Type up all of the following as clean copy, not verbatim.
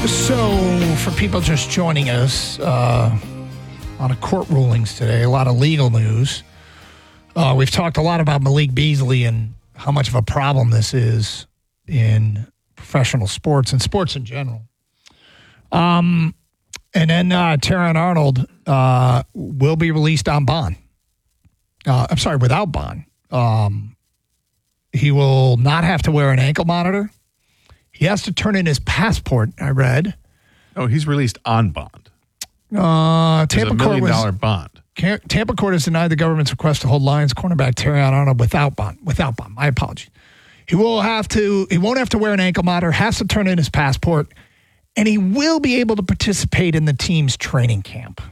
So, for people just joining us on a court rulings today, a lot of legal news. We've talked a lot about Malik Beasley and how much of a problem this is in professional sports and sports in general. And then Terron Arnold will be released on bond. Without bond. He will not have to wear an ankle monitor. He has to turn in his passport, I read. Oh, he's released on bond. Tampa $1 million bond. Tampa Court has denied the government's request to hold Lions cornerback Terron Arnold without bond. My apologies. He won't have to wear an ankle monitor, has to turn in his passport, and he will be able to participate in the team's training camp.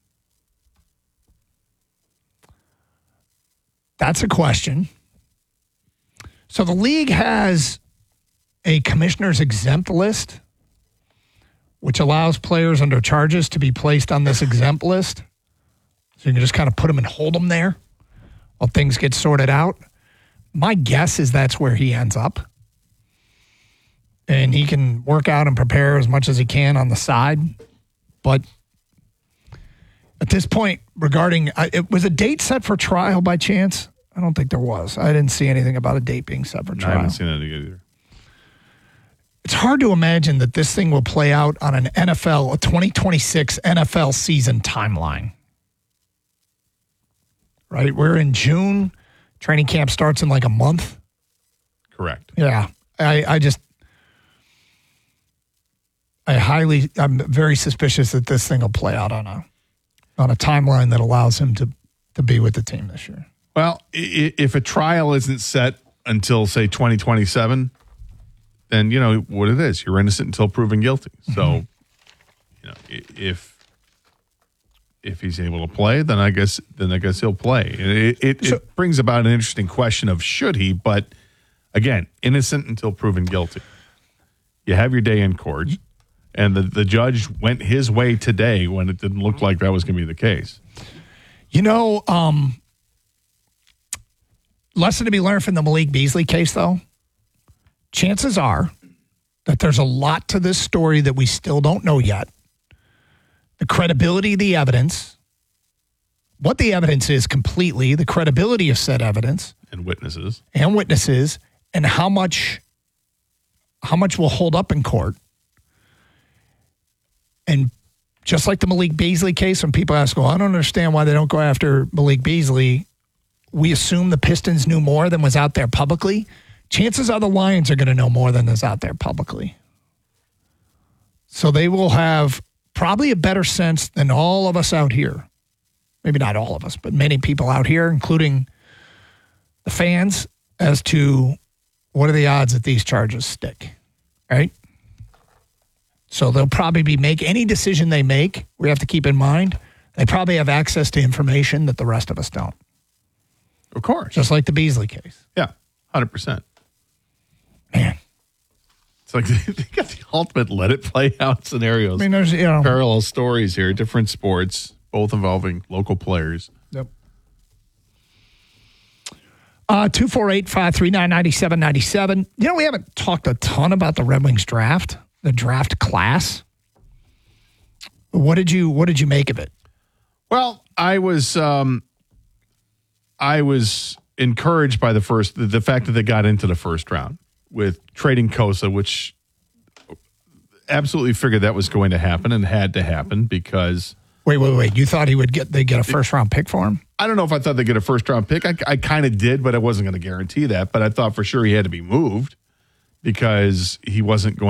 That's a question. So the league has a commissioner's exempt list, which allows players under charges to be placed on this exempt list. So you can just kind of put them and hold them there while things get sorted out. My guess is that's where he ends up. And he can work out and prepare as much as he can on the side. But at this point, it was a date set for trial by chance? I don't think there was. I didn't see anything about a date being set for trial. I haven't seen it either. It's hard to imagine that this thing will play out on a 2026 NFL season timeline. Right? We're in June. Training camp starts in like a month. Correct. Yeah. I'm very suspicious that this thing will play out on a timeline that allows him to be with the team this year. Well, if a trial isn't set until, say, 2027, then you know what it is. You're innocent until proven guilty. So, if he's able to play, then I guess he'll play. It brings about an interesting question of should he, but again, innocent until proven guilty. You have your day in court, and the judge went his way today when it didn't look like that was going to be the case. Lesson to be learned from the Malik Beasley case, though. Chances are that there's a lot to this story that we still don't know yet. The credibility of the evidence, what the evidence is completely, the credibility of said evidence. And witnesses. And how much will hold up in court. And just like the Malik Beasley case, when people ask, well, I don't understand why they don't go after Malik Beasley, we assume the Pistons knew more than was out there publicly. Chances are the Lions are going to know more than is out there publicly. So they will have probably a better sense than all of us out here. Maybe not all of us, but many people out here, including the fans, as to what are the odds that these charges stick, right? So they'll probably make any decision they make. We have to keep in mind they probably have access to information that the rest of us don't. Of course. Just like the Beasley case. Yeah, 100%. Man. It's like they got the ultimate let it play out scenarios. I mean, there's, parallel stories here, different sports, both involving local players. Yep. 248-539-9797. We haven't talked a ton about the Red Wings draft, the draft class. What did you make of it? Well, I was encouraged by the fact that they got into the first round with trading Kosa, which absolutely figured that was going to happen and had to happen because. Wait. You thought they'd get a first round pick for him? I don't know if I thought they'd get a first round pick. I kind of did, but I wasn't going to guarantee that. But I thought for sure he had to be moved because he wasn't going